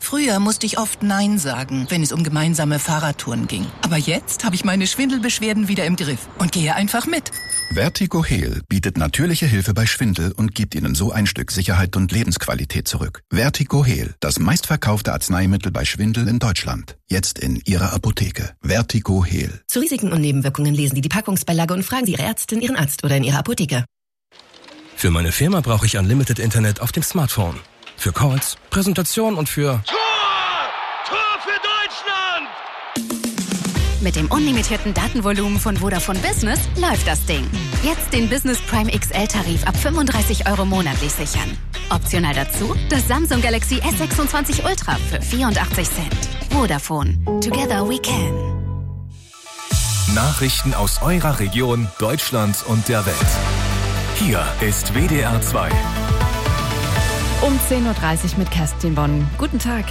Früher musste ich oft Nein sagen, wenn es um gemeinsame Fahrradtouren ging. Aber jetzt habe ich meine Schwindelbeschwerden wieder im Griff und gehe einfach mit. Vertigo-Heal bietet natürliche Hilfe bei Schwindel und gibt Ihnen so ein Stück Sicherheit und Lebensqualität zurück. Vertigo-Heal, das meistverkaufte Arzneimittel bei Schwindel in Deutschland. Jetzt in Ihrer Apotheke. Vertigo-Heal. Zu Risiken und Nebenwirkungen lesen Sie die Packungsbeilage und fragen Sie Ihre Ärztin, Ihren Arzt oder in Ihrer Apotheke. Für meine Firma brauche ich Unlimited Internet auf dem Smartphone. Für Calls, Präsentation und für... Tor für Deutschland! Mit dem unlimitierten Datenvolumen von Vodafone Business läuft das Ding. Jetzt den Business Prime XL-Tarif ab 35 € monatlich sichern. Optional dazu das Samsung Galaxy S26 Ultra für 84 Cent. Vodafone. Together we can. Nachrichten aus eurer Region, Deutschland und der Welt. Hier ist WDR 2. Um 10.30 Uhr mit Kerstin Bonn. Guten Tag.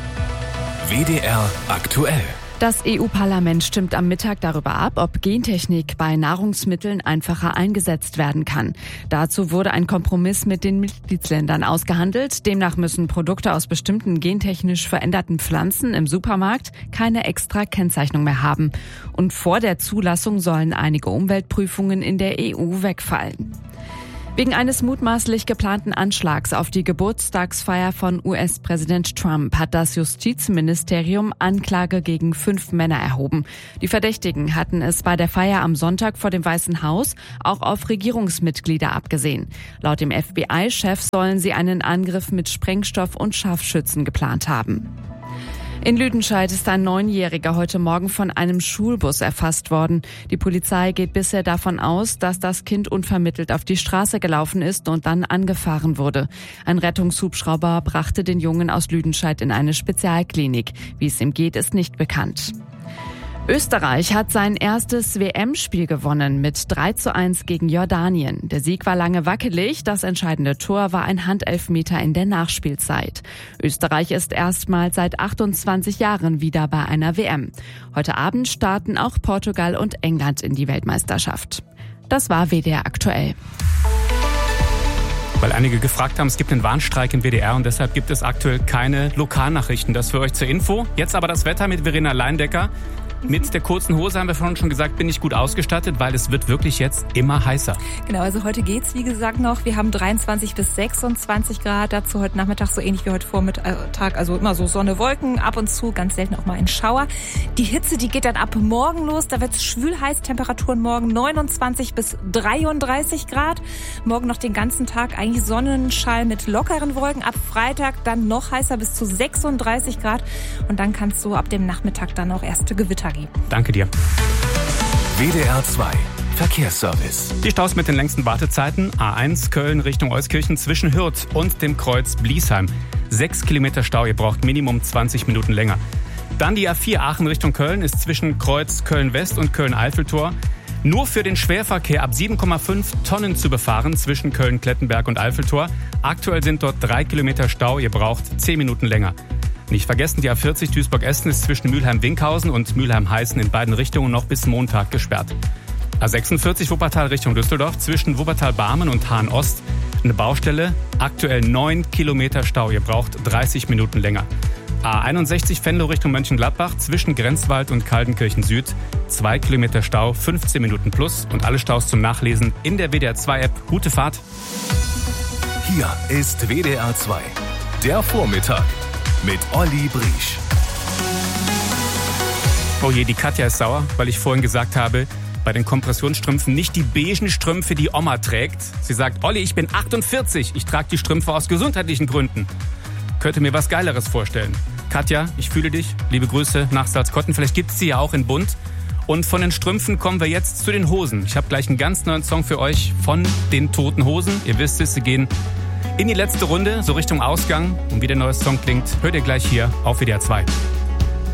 WDR aktuell. Das EU-Parlament stimmt am Mittag darüber ab, ob Gentechnik bei Nahrungsmitteln einfacher eingesetzt werden kann. Dazu wurde ein Kompromiss mit den Mitgliedsländern ausgehandelt. Demnach müssen Produkte aus bestimmten gentechnisch veränderten Pflanzen im Supermarkt keine extra Kennzeichnung mehr haben. Und vor der Zulassung sollen einige Umweltprüfungen in der EU wegfallen. Wegen eines mutmaßlich geplanten Anschlags auf die Geburtstagsfeier von US-Präsident Trump hat das Justizministerium Anklage gegen 5 Männer erhoben. Die Verdächtigen hatten es bei der Feier am Sonntag vor dem Weißen Haus auch auf Regierungsmitglieder abgesehen. Laut dem FBI-Chef sollen sie einen Angriff mit Sprengstoff und Scharfschützen geplant haben. In Lüdenscheid ist ein 9-Jähriger heute Morgen von einem Schulbus erfasst worden. Die Polizei geht bisher davon aus, dass das Kind unvermittelt auf die Straße gelaufen ist und dann angefahren wurde. Ein Rettungshubschrauber brachte den Jungen aus Lüdenscheid in eine Spezialklinik. Wie es ihm geht, ist nicht bekannt. Österreich hat sein erstes WM-Spiel gewonnen mit 3:1 gegen Jordanien. Der Sieg war lange wackelig, das entscheidende Tor war ein Handelfmeter in der Nachspielzeit. Österreich ist erstmals seit 28 Jahren wieder bei einer WM. Heute Abend starten auch Portugal und England in die Weltmeisterschaft. Das war WDR aktuell. Weil einige gefragt haben, es gibt einen Warnstreik im WDR und deshalb gibt es aktuell keine Lokalnachrichten. Das für euch zur Info. Jetzt aber das Wetter mit Verena Leindecker. Mit der kurzen Hose haben wir vorhin schon gesagt, bin ich gut ausgestattet, weil es wird wirklich jetzt immer heißer. Genau, also heute geht's wie gesagt noch. Wir haben 23 bis 26 Grad. Dazu heute Nachmittag so ähnlich wie heute Vormittag. Also immer so Sonne, Wolken, ab und zu, ganz selten auch mal ein Schauer. Die Hitze, die geht dann ab morgen los. Da wird's schwül heiß. Temperaturen morgen 29 bis 33 Grad. Morgen noch den ganzen Tag eigentlich Sonnenschein mit lockeren Wolken. Ab Freitag dann noch heißer bis zu 36 Grad. Und dann kann's so ab dem Nachmittag dann auch erste Gewitter geben. Danke dir. WDR 2 Verkehrsservice. Die Staus mit den längsten Wartezeiten. A1 Köln Richtung Euskirchen zwischen Hürth und dem Kreuz Bliesheim. 6 Kilometer Stau, ihr braucht Minimum 20 Minuten länger. Dann die A4 Aachen Richtung Köln ist zwischen Kreuz Köln-West und Köln-Eiffeltor nur für den Schwerverkehr ab 7,5 Tonnen zu befahren zwischen Köln-Klettenberg und Eiffeltor. Aktuell sind dort 3 Kilometer Stau, ihr braucht 10 Minuten länger. Nicht vergessen, die A40 Duisburg-Essen ist zwischen Mülheim-Winkhausen und Mülheim-Heißen in beiden Richtungen noch bis Montag gesperrt. A46 Wuppertal Richtung Düsseldorf zwischen Wuppertal-Barmen und Hahn-Ost. Eine Baustelle, aktuell 9 Kilometer Stau, ihr braucht 30 Minuten länger. A61 Venlo Richtung Mönchengladbach zwischen Grenzwald und Kaldenkirchen Süd. 2 Kilometer Stau, 15 Minuten plus und alle Staus zum Nachlesen in der WDR 2 App. Gute Fahrt. Hier ist WDR 2, der Vormittag. Mit Olli Briesch. Oh je, die Katja ist sauer, weil ich vorhin gesagt habe, bei den Kompressionsstrümpfen nicht die beigen Strümpfe, die Oma trägt. Sie sagt, Olli, ich bin 48, ich trage die Strümpfe aus gesundheitlichen Gründen. Könnte mir was Geileres vorstellen. Katja, ich fühle dich. Liebe Grüße nach Salzkotten. Vielleicht gibt's sie ja auch in bunt. Und von den Strümpfen kommen wir jetzt zu den Hosen. Ich habe gleich einen ganz neuen Song für euch von den Toten Hosen. Ihr wisst es, sie gehen in die letzte Runde, so Richtung Ausgang. Und wie der neue Song klingt, hört ihr gleich hier auf WDR 2.